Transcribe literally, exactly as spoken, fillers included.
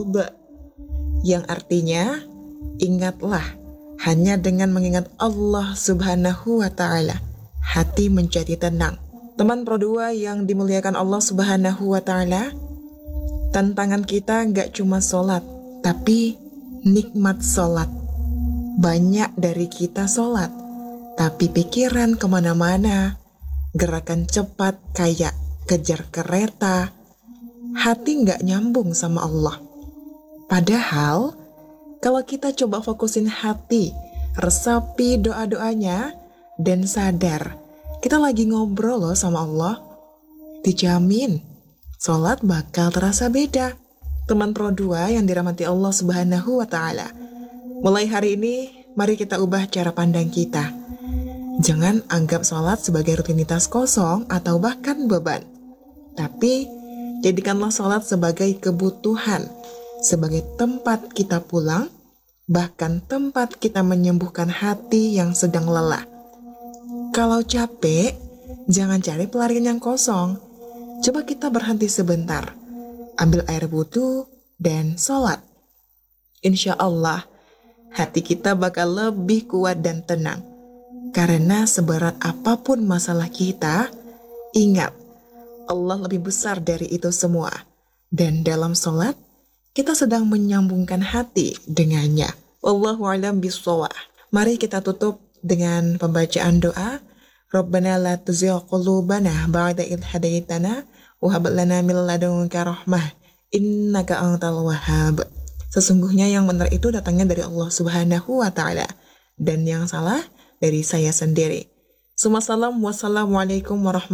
qalb, yang artinya ingatlah, hanya dengan mengingat Allah Subhanahu wa Ta'ala hati menjadi tenang. Teman Pro dua yang dimuliakan Allah Subhanahu wa Ta'ala, tantangan kita gak cuma sholat, tapi nikmat sholat. Banyak dari kita sholat, tapi pikiran kemana-mana, gerakan cepat kayak kejar kereta, hati gak nyambung sama Allah. Padahal, kalau kita coba fokusin hati, resapi doa-doanya, dan sadar, kita lagi ngobrol loh sama Allah, dijamin sholat bakal terasa beda. Teman Pro dua yang dirahmati Allah Subhanahu wa Ta'ala, mulai hari ini, mari kita ubah cara pandang kita. Jangan anggap sholat sebagai rutinitas kosong atau bahkan beban. Tapi, jadikanlah sholat sebagai kebutuhan, sebagai tempat kita pulang, bahkan tempat kita menyembuhkan hati yang sedang lelah. Kalau capek, jangan cari pelarian yang kosong. Coba kita berhenti sebentar, ambil air wudhu, dan sholat. Insya Allah, hati kita bakal lebih kuat dan tenang. Karena seberat apapun masalah kita, ingat, Allah lebih besar dari itu semua. Dan dalam sholat, kita sedang menyambungkan hati dengannya. Wallahu a'lam bishawab. Mari kita tutup dengan pembacaan doa. Rabbana la tuzigh qulubana ba'da idh hadaitana wa hab lana min ladunka rahmah innaka antal wahhab. Sesungguhnya yang benar itu datangnya dari Allah Subhanahu wa Ta'ala, dan yang salah dari saya sendiri. Wassalamualaikum warahmatullahi wabarakatuh.